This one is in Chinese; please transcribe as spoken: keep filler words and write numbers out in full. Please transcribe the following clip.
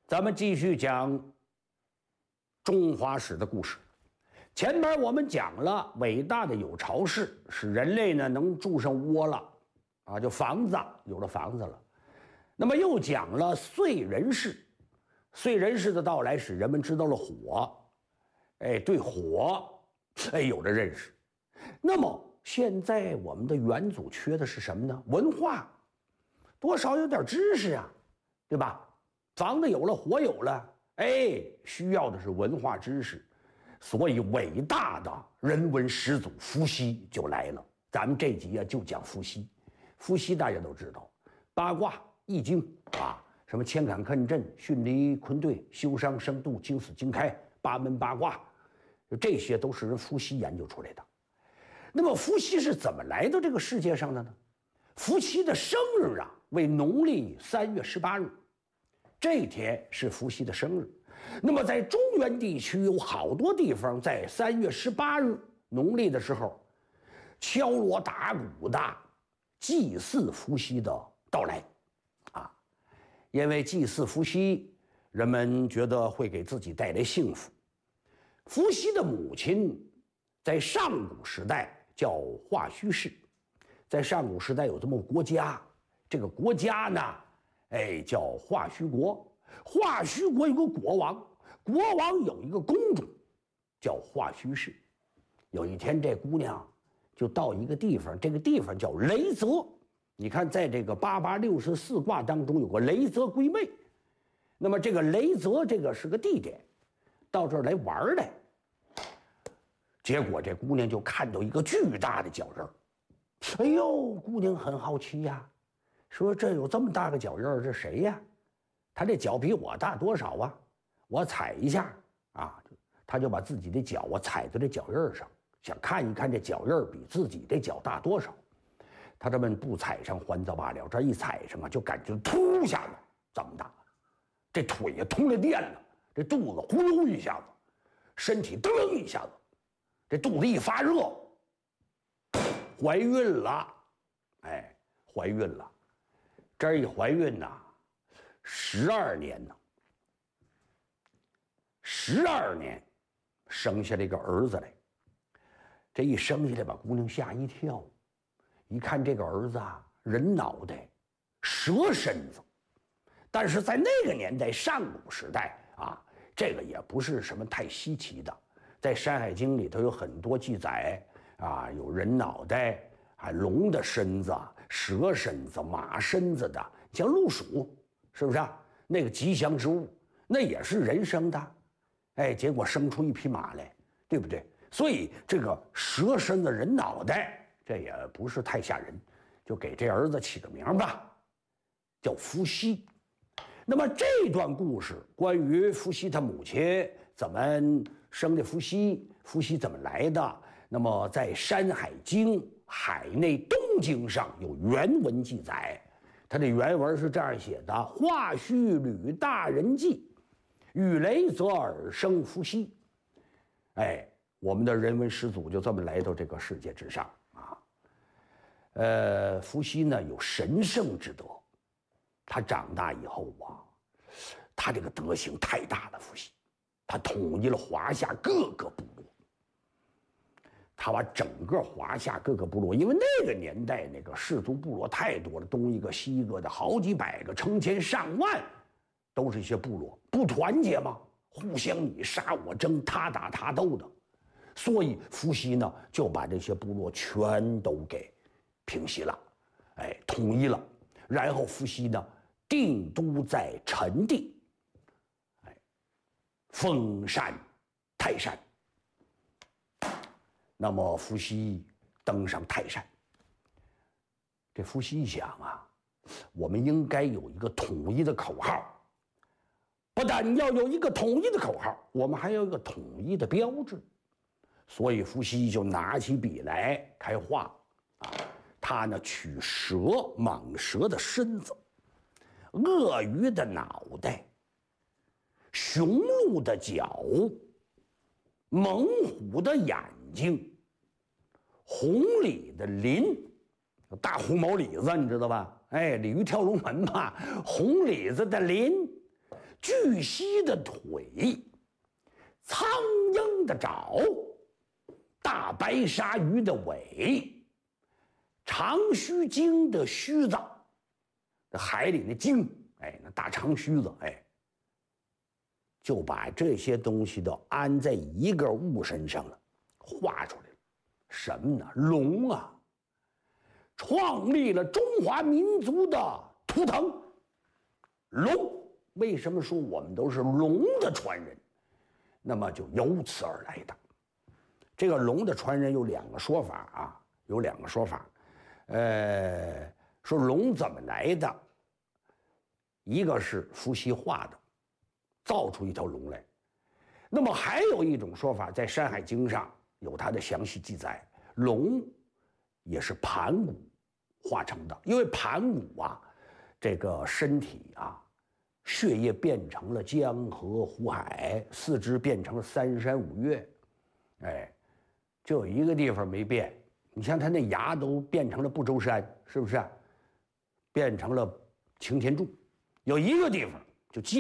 咱们继续讲中华史的故事。前边我们讲了伟大的有巢氏，使人类呢能住上窝了，啊，就房子有了房子了。那么又讲了燧人氏，燧人氏的到来使人们知道了火，哎，对火，哎有了认识。那么现在我们的元祖缺的是什么呢？文化，多少有点知识啊，对吧？房子有了，火有了，哎，需要的是文化知识，所以伟大的人文始祖伏羲就来了。咱们这集啊就讲伏羲。伏羲大家都知道，八卦、易经啊，什么乾坎艮震、巽离坤兑、休商生度、惊死惊开、八门八卦，这些都是人伏羲研究出来的。那么伏羲是怎么来到这个世界上的呢？伏羲的生日啊为农历三月十八日。这一天是伏羲的生日，那么在中原地区有好多地方在三月十八日农历的时候，敲锣打鼓的祭祀伏羲的到来，啊，因为祭祀伏羲，人们觉得会给自己带来幸福。伏羲的母亲在上古时代叫华胥氏，在上古时代有这么个国家，这个国家呢，哎，叫华胥国。华胥国有个国王，国王有一个公主，叫华胥氏。有一天，这姑娘就到一个地方，这个地方叫雷泽。你看，在这个八八六十四卦当中有个雷泽归妹，那么这个雷泽这个是个地点，到这儿来玩来。结果这姑娘就看到一个巨大的脚印儿，哎呦，姑娘很好奇呀。说这有这么大个脚印儿，这谁呀？他这脚比我大多少啊？我踩一下啊，他就把自己的脚啊踩在这脚印上，想看一看这脚印比自己的脚大多少。他这么不踩上还则罢了，这一踩上啊，就感觉突一下子这么大，这腿呀通了电了，这肚子呼噜一下子，身体噔一下子，这肚子一发热，怀孕了，哎，怀孕了。这一怀孕呐，十二年呢，十二年，生下了一个儿子来。这一生下来，把姑娘吓一跳，一看这个儿子啊，人脑袋，蛇身子。但是在那个年代，上古时代啊，这个也不是什么太稀奇的。在《山海经》里头有很多记载啊，有人脑袋。还龙的身子、蛇身子、马身子的，像鹿鼠，是不是啊？那个吉祥之物，那也是人生的，哎，结果生出一匹马来，对不对？所以这个蛇身子、人脑袋，这也不是太吓人，就给这儿子起个名吧，叫伏羲。那么这段故事关于伏羲他母亲怎么生的伏羲，伏羲怎么来的，那么在《山海经》海内东经上有原文记载，它的原文是这样写的：华胥履大人祭，与雷泽尔生伏羲。哎，我们的人文始祖就这么来到这个世界之上啊。呃，伏羲呢有神圣之德，他长大以后啊，他这个德行太大了。伏羲，他统一了华夏各个部落。他把整个华夏各个部落，因为那个年代那个氏族部落太多了，东一个西一个的，好几百个、成千上万，都是一些部落，不团结吗？互相你杀我争，他打他斗的。所以伏羲呢就把这些部落全都给平息了，哎，统一了。然后伏羲呢定都在陈地，哎，封禅泰山。那么伏羲登上泰山，这伏羲想啊，我们应该有一个统一的口号，不但要有一个统一的口号，我们还要有一个统一的标志。所以伏羲就拿起笔来开画啊，他呢取蛇、蟒蛇的身子，鳄鱼的脑袋，雄鹿的角，猛虎的眼睛，红鲤的鳞，大红毛鲤子，你知道吧？哎，鲤鱼跳龙门嘛，红鲤子的鳞， 巨蜥的腿，苍鹰的爪，大白鲨鱼的尾，长须鲸的须子，这海里的鲸，哎，那大长须子，哎，就把这些东西都安在一个物身上了，画出来了。什么呢？龙啊！创立了中华民族的图腾。龙，为什么说我们都是龙的传人？那么就由此而来的。这个龙的传人有两个说法啊，有两个说法。呃，说龙怎么来的？一个是伏羲画的，造出一条龙来。那么还有一种说法，在《山海经》上有它的详细记载，龙也是盘古化成的。因为盘古啊，这个身体啊，血液变成了江河湖海，四肢变成了三山五岳，哎，就有一个地方没变。你像他那牙都变成了不周山，是不是？变成了擎天柱，有一个地方就基